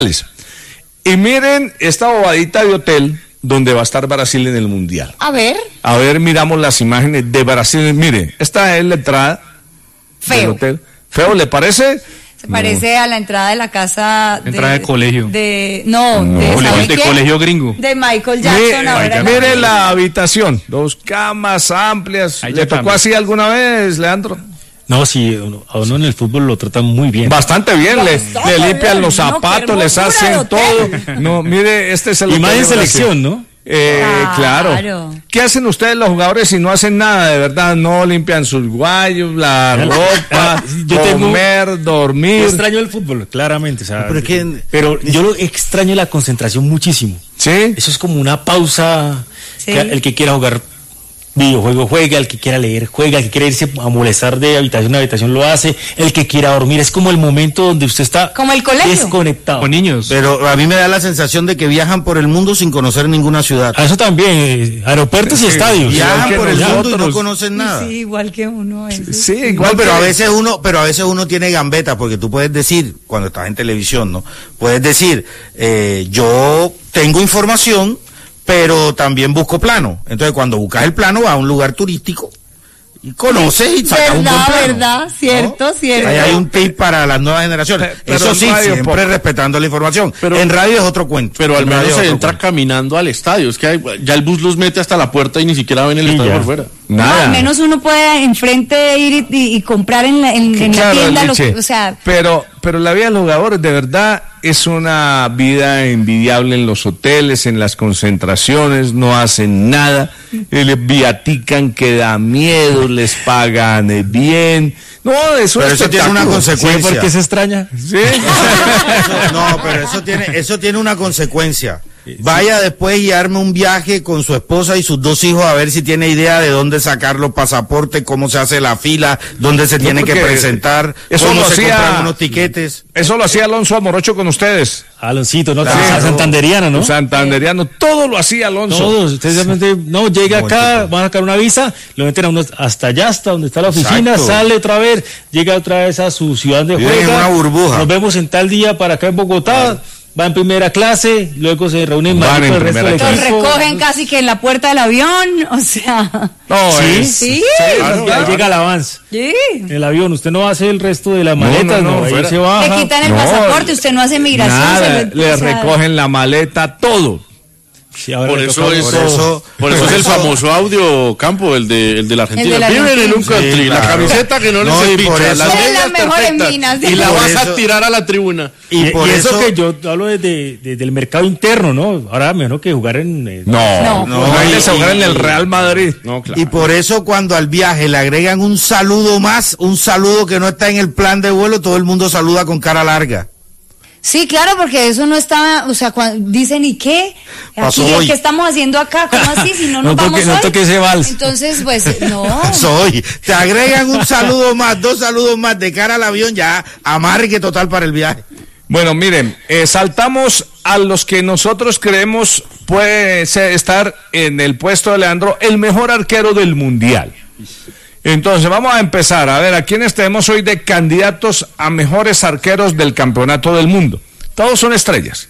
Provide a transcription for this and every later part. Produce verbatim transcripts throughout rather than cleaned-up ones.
Y miren esta bobadita de hotel donde va a estar Brasil en el Mundial. A ver. A ver, miramos las imágenes de Brasil. Mire, esta es la entrada Feo. del hotel. ¿Feo le parece? Se parece no. a la entrada de la casa. De, entrada de colegio. De, no, no. de, colegio, de colegio gringo. De Michael Jackson. Mire, ahora mire la habitación. Dos camas amplias. Ahí ¿Le tocó cambian. así alguna vez, Leandro? No, sí, a uno en el fútbol lo tratan muy bien. Bastante bien, Bastante le, le limpian bien. los No, zapatos, qué les hermosura de hacen todo. hotel. No, mire, este es el Y más hotel en de Brasil. selección, ¿no? Eh, Claro. claro. ¿Qué hacen ustedes los jugadores si no hacen nada de verdad? No limpian sus guayos, la ropa, Yo tengo- comer, dormir. Yo extraño el fútbol, claramente. O sea, pero es que- pero yo lo extraño la concentración muchísimo. ¿Sí? Eso es como una pausa. Sí. Que el que quiera jugar videojuego juega, el que quiera leer juega, el que quiera irse a molestar de habitación a habitación lo hace, el que quiera dormir. Es como el momento donde usted está Como el colegio. desconectado. Con niños. Pero a mí me da la sensación de que viajan por el mundo sin conocer ninguna ciudad. A eso también, eh, aeropuertos y Sí, estadios. Viajan que por el mundo y no nosotros. conocen nada. Sí, igual que uno. eso Sí, No, igual pero que- a veces uno, pero a veces uno tiene gambeta, porque tú puedes decir, cuando estás en televisión, ¿no? Puedes decir, eh, yo tengo información, pero también busco plano. Entonces, cuando buscas el plano, vas a un lugar turístico y conoces y sacas un buen Verdad, plano. verdad, cierto, ¿no? cierto. Ahí hay un tip para las nuevas generaciones. Pero Eso en sí, radio siempre poco. respetando la información. Pero- en radio es otro cuento. Pero al En radio menos es se otro entra cuento. caminando al estadio. Es que hay- ya el bus los mete hasta la puerta y ni siquiera ven el Sí, estadio ya. por fuera. No, Nada. al menos uno puede enfrente ir y, y- y comprar en la, en, en la Claro, tienda, los, Liche, o sea, pero, pero la vida de los jugadores de verdad es una vida envidiable en los hoteles, en las concentraciones, no hacen nada, eh, les viatican que da miedo, les pagan eh, bien. No, eso Pero es eso tiene una consecuencia. ¿Sí? ¿Por qué se extraña? Sí. Eso- no, pero eso tiene, eso tiene una consecuencia. Vaya después y arme un viaje con su esposa y sus dos hijos a ver si tiene idea de dónde sacar los pasaportes, cómo se hace la fila, dónde se tiene que porque presentar, eso cómo lo se hacía- compran unos tiquetes. Eso lo hacía Alonso Amorocho con ustedes. Aloncito, ¿no? Claro. Santanderiana, ¿no? Santanderiano, todo lo hacía Alonso. Todos, ustedes realmente, no, llega acá, van a sacar una visa, lo meten a uno hasta allá, hasta donde está la oficina, Exacto. sale otra vez, llega otra vez a su ciudad de Viven en juega. una burbuja. Nos vemos en tal día para acá en Bogotá, va en primera clase, luego se reúnen Van más en con el resto primera del clase. los equipo. recogen casi que en la puerta del avión, o sea, No, Sí, es- sí, Claro, claro. ahí llega el avance. sí. En el avión, usted no hace el resto de las No, maletas, no, no, no, ahí fuera. se baja. Le quitan el No, pasaporte, usted no hace migración. Nada, se lo- le o sea, recogen la maleta, todo. Sí, ahora Por le eso toca- es, por eso- por eso es el famoso audio campo, el de, el de la Argentina. El de la Viven en un Argentina. country, Sí, la claro. camiseta que no, No, les y por empicha, eso- las Son medias las mejores perfectas, minas. y la Por vas a eso- tirar a la tribuna. Y, Y por y eso, eso- que yo hablo desde, desde el mercado interno, ¿no? Ahora mejor que jugar en... eh, No, No. no, no, hay y- que jugar en el y- Real Madrid. No, claro. Y por eso cuando al viaje le agregan un saludo más, un saludo que no está en el plan de vuelo, todo el mundo saluda con cara larga. Sí, claro, porque eso no está, o sea, cuando dicen, ¿y qué? Pasó Aquí, hoy. ¿qué estamos haciendo acá? ¿Cómo así? Si no nos No toque- vamos no hoy. toque ese vals. Entonces, pues, no. Soy, te agregan un saludo más, dos saludos más de cara al avión, ya amargue total para el viaje. Bueno, miren, eh, saltamos a los que nosotros creemos puede ser- estar en el puesto de Leandro, el mejor arquero del Mundial. Entonces, vamos a empezar. A ver, ¿a quiénes tenemos hoy de candidatos a mejores arqueros del campeonato del mundo? Todos son estrellas.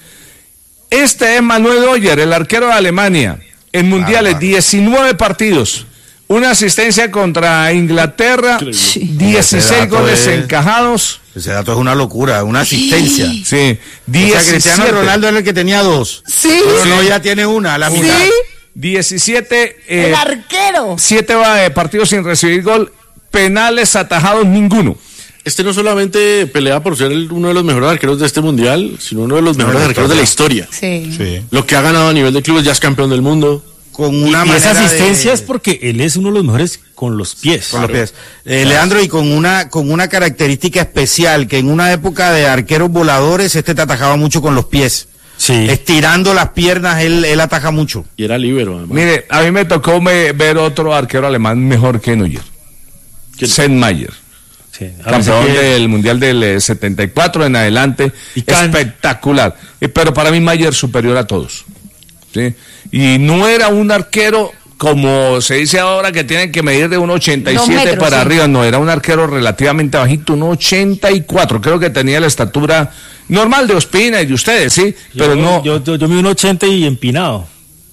Este es Manuel Neuer, el arquero de Alemania. En mundiales, Bárbaro. diecinueve partidos. Una asistencia contra Inglaterra, Ese dieciséis dato goles es- encajados. Ese dato es una locura, una asistencia. Sí, O sea, diecisiete. Cristiano Ronaldo era el que tenía dos. Sí, Pero no, ya tiene una, la mitad. sí, diecisiete, eh, el arquero. siete eh, partidos sin recibir gol, penales atajados ninguno. Este no solamente pelea por ser el- uno de los mejores arqueros de este mundial, sino uno de los mejores de arqueros de la historia. Sí. Sí. Lo que ha ganado a nivel de clubes, ya es campeón del mundo. Con Y, una y esa manera asistencia de- es porque él es uno de los mejores con los pies. Con los pies. Eh, Leandro, y con una, con una característica especial, que en una época de arqueros voladores, este te atajaba mucho con los pies. Sí. Estirando las piernas, él, él ataja mucho. Y era líbero, además. Mire, a mí me tocó me- ver otro arquero alemán mejor que Neuer. ¿Quién? Sennmayer, Sí. Ahora campeón sí que- del Mundial del eh, setenta y cuatro en adelante. Y Kahn. Espectacular. Eh, Pero para mí Mayer superior a todos. ¿Sí? Y no era un arquero como se dice ahora que tienen que medir de uno ochenta y siete Dos metros, para sí. arriba. No, era un arquero relativamente bajito, uno ochenta y cuatro. Creo que tenía la estatura normal de Ospina y de ustedes, sí, Yo, pero no Yo, yo, yo mido un ochenta y empinado.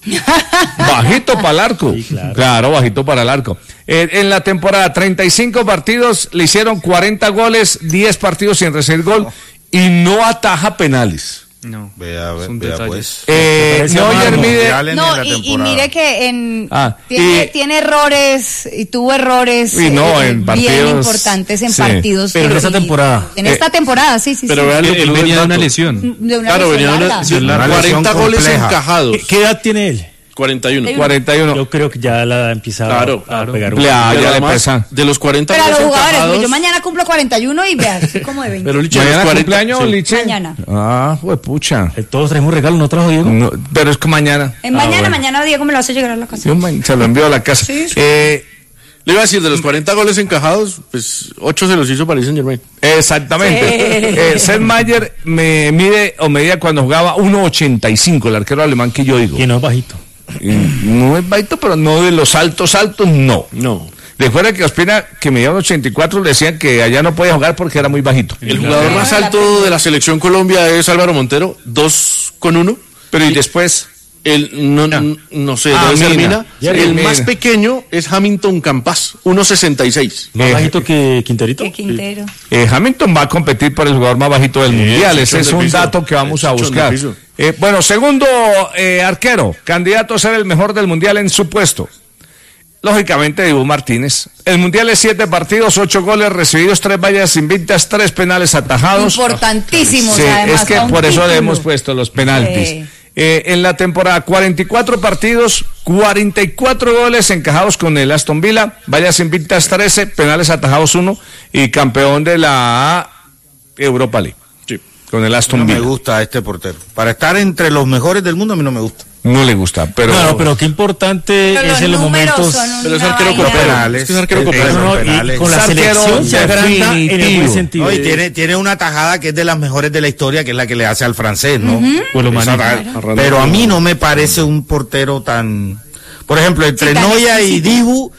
bajito para el arco. Sí, claro. Claro, bajito para el arco. Eh, en la temporada, treinta y cinco partidos, le hicieron cuarenta goles, diez partidos sin recibir gol y no ataja penales. No. Vea, Es un vea detalle. pues. Eh, parece Neuer mal, mide... Mundial en No, la y, y temporada. mire que en Ah, tiene, y- tiene errores y tuvo errores Y no, eh, en bien partidos, importantes en sí. partidos. Pero en y- esta temporada. En Eh, esta temporada, sí, sí, Pero sí. vean lo Él, que él no venía es de una dato. lesión. De una Claro, lesión venía de una, larga. de Una cuarenta lesión goles compleja. encajados. ¿Qué, qué edad tiene él? cuarenta y uno. cuarenta y uno. Yo creo que ya la ha empezado Claro, a claro. pegar un Le- ah, Pero ya le además, pesa. de los cuarenta Pero a los goles jugadores, encajados, porque yo mañana cumplo cuarenta y uno y vea, soy como de veinte. pero Liche, de los ¿Mañana cuarenta cumpleaños, sí. Liche? Mañana. Ah, pucha. Eh, Todos traemos regalo, ¿no trajo Diego? No, pero es que mañana. En mañana, Ah, bueno. mañana Diego me lo hace llegar a la casa. Yo ma- se lo envío a la casa. Sí, sí. Eh, Le iba a decir, de los cuarenta goles encajados, pues ocho se los hizo Paris Saint Germain. exactamente. Sí. Eh, Seth Mayer me mide o medía cuando jugaba uno ochenta y cinco, el arquero alemán que yo digo. Que no es bajito. Y no es bajito, pero no de los altos altos, no. No. Recuerda que Ospina, que medía un ochenta y cuatro, le decían que allá no podía jugar porque era muy bajito. El jugador más alto de la selección Colombia es Álvaro Montero, dos con uno. Pero y después, El, no, no, no sé, Ah, debe ser Mina. Mina. Sí, El Mina. más pequeño es Hamilton Campas, uno sesenta y seis. Más Eh, bajito que Quinterito. Qué Quintero. eh, Hamilton va a competir por el jugador más bajito del mundial. Ese chichón es de un piso. dato que vamos El a chichón de buscar. piso. Eh, bueno, segundo eh, arquero, candidato a ser el mejor del mundial en su puesto. Lógicamente, Dibu Martínez. El mundial es siete partidos, ocho goles recibidos, tres vallas invictas, tres penales atajados. Importantísimos, Sí, además. es que para un por eso le título. hemos puesto los penaltis. Sí. Eh, en la temporada, cuarenta y cuatro partidos, cuarenta y cuatro goles encajados con el Aston Villa, vallas invictas trece, penales atajados uno y campeón de la Europa League. Sí. Con el Aston No me Villa. gusta este portero. Para estar entre los mejores del mundo a mí no me gusta. No le gusta, pero... Claro, pero qué importante Pero es en los números momentos. son Pero es una arquero vaina. copero. Penales. Es que es arquero Eh, copero. eh, No, no, y penales. con la Es arquero selección se agranda en el definitivo. buen sentido. No, y tiene, tiene una tajada que es de las mejores de la historia, que es la que le hace al francés, ¿no? Pues lo Esa maneja. ta- Pero a mí no me parece un portero tan... Por ejemplo, entre Sí, tan Noya y exquisito. Dibu,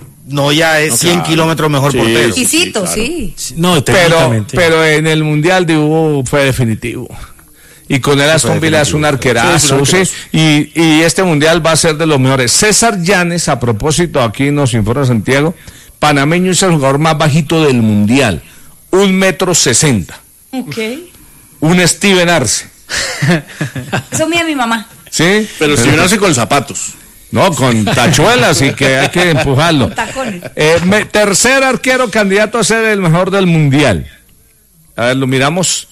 Noya es No, cien claro. kilómetros mejor Sí, portero. sí. Exquisito, claro. sí. No, pero, técnicamente. pero en el Mundial Dibu fue definitivo. Y con el Aston Villa es un Sí, arquerazo, es un sí, y, y este Mundial va a ser de los mejores. César Llanes, a propósito, aquí nos informa Santiago, panameño es el jugador más bajito del Mundial, un metro sesenta, Ok. un Steven Arce, Eso mide mi mamá. ¿sí? Pero si hace con zapatos. No, con tachuelas y que hay que empujarlo. Con tacones. Eh, me- tercer arquero candidato a ser el mejor del Mundial. A ver, lo miramos.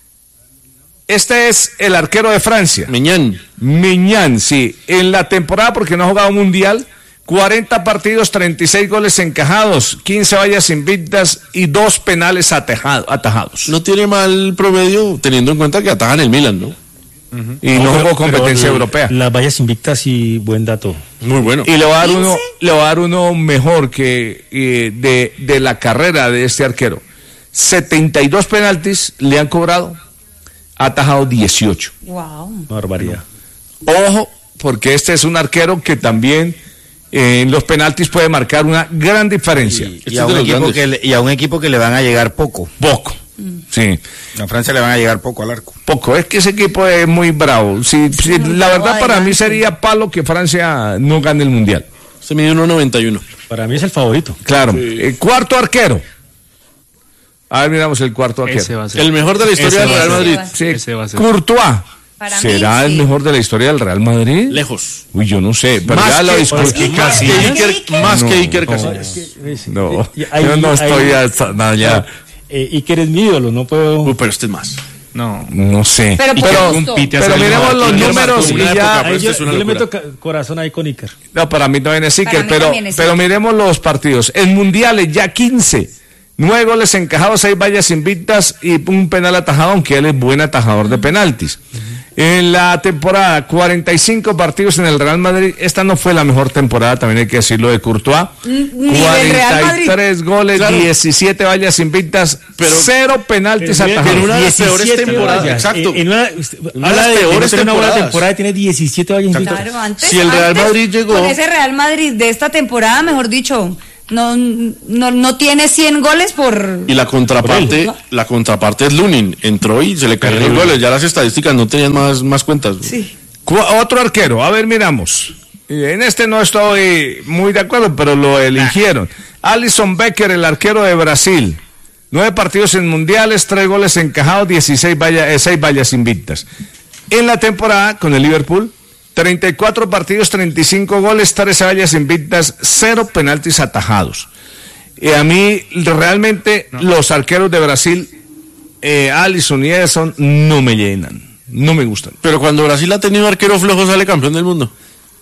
Este es el arquero de Francia. Meñán. Miñán, sí. En la temporada, porque no ha jugado mundial, cuarenta partidos, treinta y seis goles encajados, quince vallas invictas y dos penales atejado- atajados. No tiene mal promedio, teniendo en cuenta que atajan el Milan, ¿no? Y no, jugó pero- competencia pero europea. Las vallas invictas y buen dato. Muy bueno. Y le va a dar uno, ¿quince? le va a dar uno mejor que eh, de, de la carrera de este arquero. setenta y dos penaltis le han cobrado, ha atajado dieciocho. Wow. Barbaridad. Ojo, porque este es un arquero que también eh, en los penaltis puede marcar una gran diferencia. Y, Este a es de un los equipo grandes. que le, y a un equipo que le van a llegar poco. Poco. Sí, A Francia le van a llegar poco al arco. poco. Es que ese equipo es muy bravo. Sí, sí, Muy la bravo verdad para mí adelante. sería palo que Francia no gane el Mundial. Se mide uno noventa y uno. Para mí es el favorito. Claro. Eh, cuarto arquero. A ver, miramos el cuarto arquero. Ese va a ser. El mejor de la historia Ese del va a Real ser. Madrid. va a ser. Sí, Ese va a ser. Courtois. Para mí, ¿Será el sí. mejor de la historia del Real Madrid? Lejos. Uy, yo no sé, pero Más ya lo que- discuto. más que Más que que Iker, Iker. más No, que Iker no. Casillas. No, Y ahí- yo no ahí- estoy hasta nada ya. Eh, Iker es mi ídolo, no puedo. Uy, pero este es más. No. No sé. Pero por pero, gusto. compite a pero ser el miremos mejor. los Iker números marcó y una ya. época, Ahí pero yo, esto es una yo le locura. meto ca- corazón ahí con Iker. No, para mí también es Iker, Para mí pero, también es pero Iker. miremos los partidos. En mundiales ya quince. Nueve goles encajados, seis vallas invictas y un penal atajado, aunque él es buen atajador de penaltis. En la temporada, cuarenta y cinco partidos en el Real Madrid. Esta no fue la mejor temporada, también hay que decirlo, de Courtois. Ni del Real Madrid. cuarenta y tres goles, Claro. diecisiete vallas invictas, Pero- cero penaltis Pero mira, atajados. en una de las peores diecisiete temporadas, vallas. exacto. En, en una, Una habla de de las que no peores tiene una buena temporadas. temporada, tiene diecisiete vallas invictas. Claro, antes. Si el Real antes, Madrid llegó- Con ese Real Madrid de esta temporada, mejor dicho, no, no, no tiene cien goles por... Y la contraparte, ¿no? la contraparte es Lunin. Entró y se le cayeron los goles. Ya las estadísticas no tenían más, más cuentas. Sí. Cu- Otro arquero, a ver, miramos. En este no estoy muy de acuerdo, pero lo eligieron. Alisson Becker, el arquero de Brasil. Nueve partidos en mundiales, tres goles encajados, dieciséis vallas, eh, seis vallas invictas. En la temporada con el Liverpool, treinta y cuatro partidos, treinta y cinco goles, trece vallas invictas, cero penaltis atajados. Y a mí, realmente, no. los arqueros de Brasil, eh, Alisson y Ederson, no me llenan. No me gustan. Pero cuando Brasil ha tenido arquero flojo, sale campeón del mundo.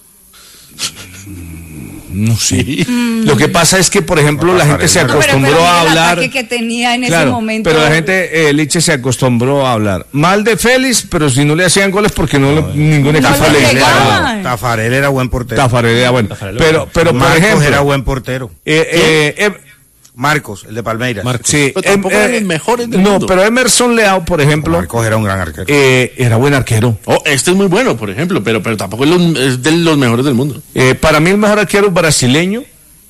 No sé. Sí. Mm. Lo que pasa es que, por ejemplo, la gente se acostumbró no, pero, pero a hablar. El que tenía en claro, ese momento. Pero la gente, eh, Liche se acostumbró a hablar mal de Félix, pero si no le hacían goles porque no, no ningún equipo no le ganaba. Tafarel era buen portero. Tafarel era bueno. Tafarel pero, pero por Marcos ejemplo, era buen portero. Eh, eh, eh, Marcos, el de Palmeiras. Marcos. Sí, pero tampoco eh, eran los mejores del no, mundo. pero Emerson Leao, por ejemplo. Marcos era un gran arquero. Eh, era buen arquero. Oh, este es muy bueno, por ejemplo, pero, pero tampoco es, los, es de los mejores del mundo. Eh, para mí el mejor arquero brasileño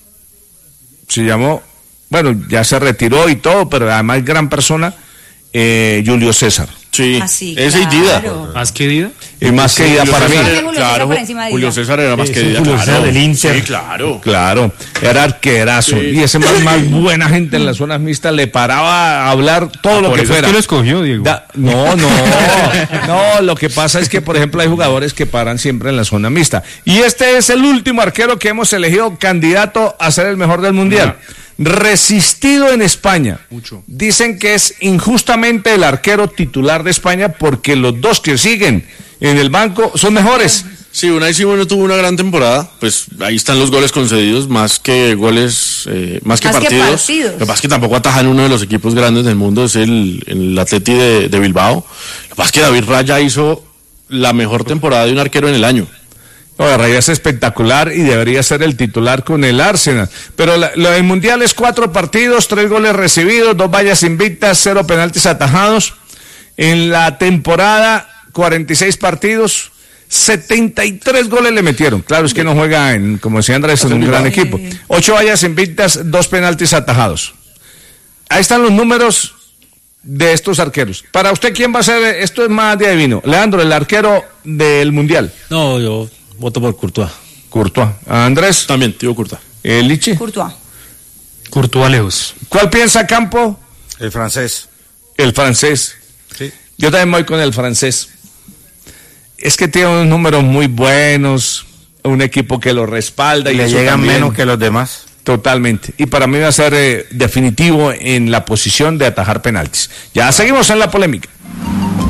se llamó, bueno, ya se retiró y todo, pero además gran persona, eh, Julio César. Sí, ah, sí ese claro. y Dida. ¿Más que Dida? Y más que Dida para mí. Era, claro, Julio César era más sí, que Dida. Julio Claro. César del Inter. Sí, claro. Claro, era arquerazo. Sí. Y ese más, más buena gente en las zonas mixtas le paraba a hablar todo ah, lo que fuera. ¿Qué lo escogió, Diego? Da, no, no, no, lo que pasa es que, por ejemplo, hay jugadores que paran siempre en la zona mixta. Y este es el último arquero que hemos elegido candidato a ser el mejor del mundial. Ah. Resistido en España. Mucho. Dicen que es injustamente el arquero titular de España porque los dos que siguen en el banco son mejores. Sí, Unai Simón tuvo una gran temporada, pues ahí están los goles concedidos, más que goles, eh, más que más partidos. Que partidos. Lo que pasa es que tampoco atajan uno de los equipos grandes del mundo, es el, el Atleti de, de Bilbao. Lo que pasa es que David Raya hizo la mejor temporada de un arquero en el año. No, Raya es espectacular y debería ser el titular con el Arsenal. Pero la, lo del Mundial es cuatro partidos, tres goles recibidos, dos vallas invictas, cero penaltis atajados. En la temporada, cuarenta y seis partidos, setenta y tres goles le metieron. Claro, es que no juega en, como decía Andrés, en un gran equipo. Ocho vallas invictas, dos penaltis atajados. Ahí están los números de estos arqueros. Para usted, ¿quién va a ser? Esto es más de adivino. Leandro, el arquero del Mundial. No, yo voto por Courtois. Courtois. Andrés. También, tío Courtois. ¿El Liche? Courtois. Courtois lejos. ¿Cuál piensa Campo? El francés. El francés. Sí. Yo también voy con el francés. Es que tiene unos números muy buenos, un equipo que lo respalda. Y, y le llegan también, menos que los demás. Totalmente. Y para mí va a ser eh, definitivo en la posición de atajar penaltis. Ya seguimos en la polémica.